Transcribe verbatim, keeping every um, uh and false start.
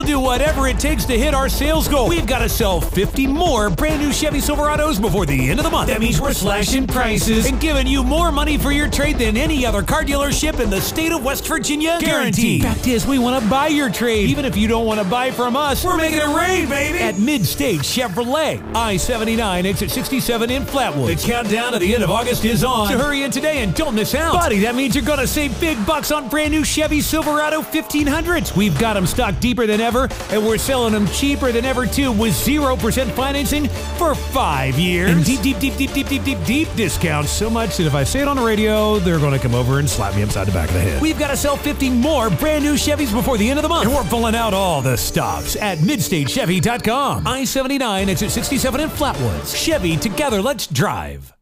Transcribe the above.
Do whatever it takes to hit our sales goal. We've got to sell fifty more brand new Chevy Silverados before the end of the month. That means we're slashing prices and giving you more money for your trade than any other car dealership in the state of West Virginia. Guaranteed. Fact is, we want to buy your trade. Even if you don't want to buy from us, we're making it rain, baby! At Mid-State Chevrolet, I seventy-nine, exit sixty-seven in Flatwood. The countdown to the end of August is on. So hurry in today and don't miss out. Buddy, that means you're going to save big bucks on brand new Chevy Silverado fifteen hundreds. We've got them stocked deeper than ever, and we're selling them cheaper than ever too, with zero percent financing for five years. And deep, deep, deep, deep, deep, deep, deep, deep discounts. So much that if I say it on the radio, they're going to come over and slap me upside the back of the head. We've got to sell fifty more brand new Chevys before the end of the month. And we're pulling out all the stops at mid state chevy dot com. I seventy-nine, exit sixty-seven in Flatwoods. Chevy, together, let's drive.